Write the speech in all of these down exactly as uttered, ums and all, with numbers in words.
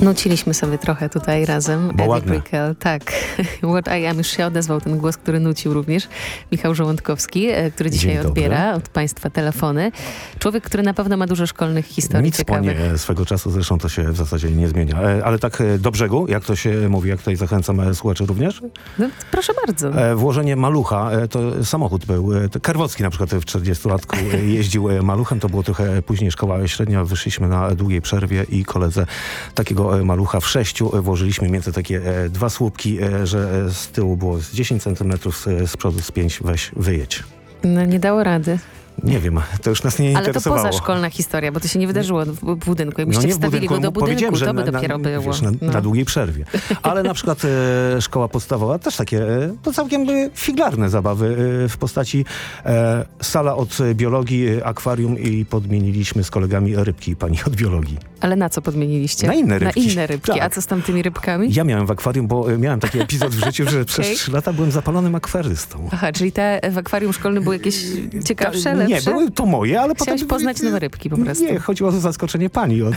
Nuciliśmy sobie trochę tutaj razem. Bo Eddie ładne. Brickell, tak. What I Am, już się odezwał ten głos, który nucił również. Michał Żołądkowski, e, który dzisiaj Dzień dobry. odbiera od Państwa telefony. Człowiek, który na pewno ma dużo szkolnych historii Nic ciekawych. płonie swego czasu, zresztą to się w zasadzie nie zmienia. E, Ale tak e, do brzegu, jak to się mówi, jak tutaj zachęcam e, słuchaczy również. No, proszę bardzo. E, Włożenie malucha, e, to samochód był. E, to Karwocki na przykład w czterdziestolatku e, jeździł e, maluchem, to było trochę później szkoła średnia, wyszliśmy na długiej przerwie i koledze takiego e, malucha w sześciu e, włożyliśmy między takie e, dwa słupki, e, że e, z tyłu było z dziesięć centymetrów, z, z przodu z pięć, weź, wyjedź. No nie dało rady. Nie wiem, to już nas nie Ale to interesowało. pozaszkolna historia, bo to się nie wydarzyło w w budynku. Jakbyście No nie w wstawili budynku, go do mu budynku, powiedziałem, że to by na, dopiero na, było. Wiesz, na, No. na długiej przerwie. Ale na przykład e, szkoła podstawowa też takie e, to całkiem e, figlarne zabawy e, w postaci e, sala od biologii, e, akwarium i podmieniliśmy z kolegami rybki pani od biologii. Ale na co podmieniliście? Na inne rybki. Na inne rybki. Tak. A co z tamtymi rybkami? Ja miałem w akwarium, bo e, miałem taki epizod w życiu, że przez Okej. trzy lata byłem zapalonym akwarystą. Aha, czyli te w akwarium szkolnym były jakieś ciekawsze, Ta- lepsze? Nie, były to moje, ale Chciałeś potem... poznać nowe rybki po prostu. Nie, chodziło o zaskoczenie pani od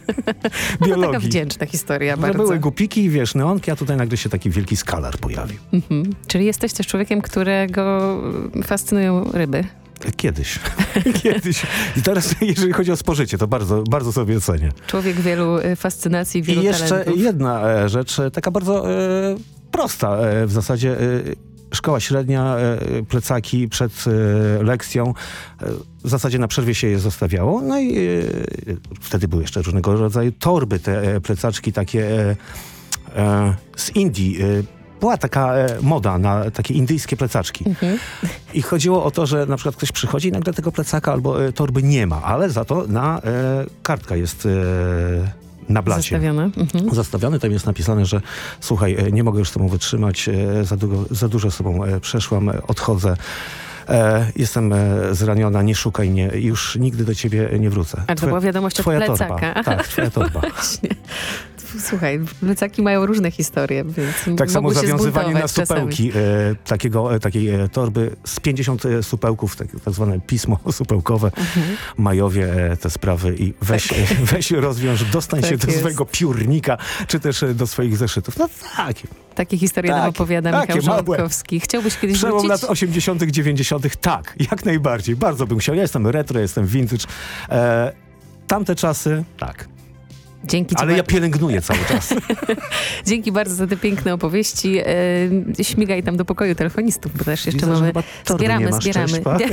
No, biologii. taka wdzięczna historia Że bardzo. były gupiki, wiesz, neonki, a tutaj nagle się taki wielki skalar pojawił. Mhm. Czyli jesteś też człowiekiem, którego fascynują ryby. Kiedyś. Kiedyś. I teraz, jeżeli chodzi o spożycie, to bardzo, bardzo sobie cenię. Człowiek wielu y, fascynacji, wielu I jeszcze talentów. jedna e, rzecz, e, taka bardzo e, prosta e, w zasadzie. E, Szkoła średnia, e, plecaki przed e, lekcją. E, w zasadzie na przerwie się je zostawiało. No i e, wtedy były jeszcze różnego rodzaju torby, te e, plecaczki takie e, e, z Indii. E, była taka e, moda na takie indyjskie plecaczki. Mhm. I chodziło o to, że na przykład ktoś przychodzi i nagle tego plecaka albo e, torby nie ma, ale za to na e, kartka jest e, na blacie. Zastawione. Mhm. Zastawiony, tam jest napisane, że słuchaj, e, nie mogę już z tobą wytrzymać, e, za, długo, za dużo z tobą e, przeszłam, e, odchodzę. E, jestem e, zraniona, nie szukaj mnie, już nigdy do ciebie nie wrócę. A to była wiadomość od twoja plecaka. torba. Tak, twoja torba. Właśnie. Słuchaj, plecaki mają różne historie, więc Tak samo mogły się zawiązywanie na zbuntować czasami. supełki e, takiego, e, takiej e, torby z pięćdziesiąt supełków, tak, tak zwane pismo supełkowe, Mhm. majowie e, te sprawy i weź, Tak. e, weź rozwiąż, dostań Tak się do jest. swojego piórnika, czy też e, do swoich zeszytów. No tak, Takie historie nam Takie, opowiada takie Michał małe. Żołądkowski. Chciałbyś kiedyś przełom wrócić? lat osiemdziesiątych, dziewięćdziesiątych, tak, jak najbardziej, bardzo bym chciał. Ja jestem retro, jestem vintage. E, tamte czasy, tak. Dzięki ci Ale ja bardzo. pielęgnuję cały czas. Dzięki bardzo za te piękne opowieści. E, śmigaj tam do pokoju telefonistów, bo też jeszcze Widzę, że mamy... chyba torby Zbieramy, nie masz. zbieramy. Cześć, pa.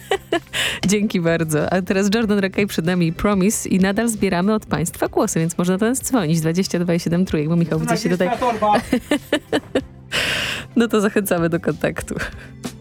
Dzięki bardzo. A teraz Jordan Rakei przed nami Promise i nadal zbieramy od Państwa głosy, więc można do nas dzwonić dwadzieścia dwa siedem trójek, bo Michał widzę się tutaj... No to zachęcamy do kontaktu.